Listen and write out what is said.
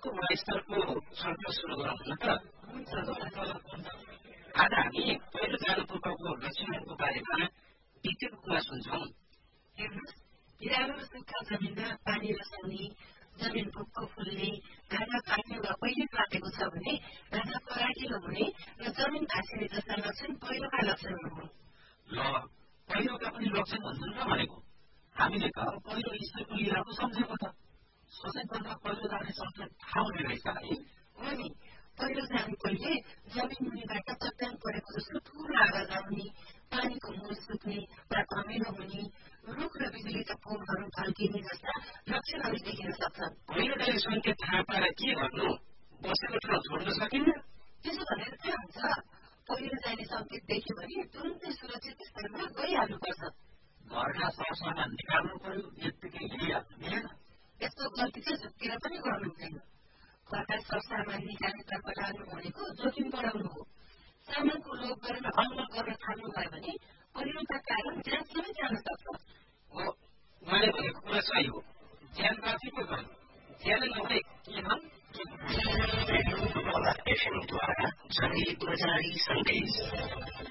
अर्को वास्तरको छलफल सुरु गरौँ न त। आज हामी पहिलो जालपुको लक्षणहरूको बारेमा विज्ञको कुरा सुन्छौँ। हेर्नुहोस्, बिरालो र सुक्खा जमिनमा पानी रसाउने, जमिन भुक्को फुल्ने, घाँटा पाक्ने वा पहिले पाकेको छ भने घाँटा फराकिलो हुने र जमिन भाँसिने जस्ता लक्षण पहिलोका लक्षणहरू हुन्। ल, पहिलोका पनि लक्षण हुन्छन् र भनेको हामीले त पहिलो ईश्वरको लीलाको सम्झेको त। सोचैभन्दा पहिलो जाने संकेत थाहा हुने रहेछ है। हो नि, पहिलो जाने पहिले जमिन मुनिबाट चट्टान परेको जस्तो ठुलो आवाज आउने, पानीको मुल सुक्ने वा धमिलो हुने, रुख र बिजुलीका पोलहरू ढल्किने जस्ता लक्षणहरू देखिन सक्छन्। पहिलो जाने संकेत थाहा पाएर के गर्नु? बसेको ठाउँ छोड्न सकिन्न? त्यसो भनेर के हुन्छ? पहिलो जाने संकेत देख्यो भने तुरुन्तै सुरक्षित स्थानमा गइहाल्नुपर्छ। घरका सरसामान निकाल्नु पर्यो, यत्तिकै हिँडिहाल्नु मिलेन। यस्तो गल्ती चाहिँ झुक्केर पनि गर्नु हुँदैन। घरका सरसामान निकाल्नेतर्फ लाग्नु भनेको जोखिम बढाउनु हो। सामानको लोभ गरेर अलमल गर्न थाल्नुभयो भने पहिरोका कारण ज्यान समेत जान सक्छ। हो, उहाँले भनेको कुरा सही हो। ज्यान बाँची पो गयो, ज्यानै नभए के भन्? रेडियो एफएमद्वारा जारी बजारी सन्देश।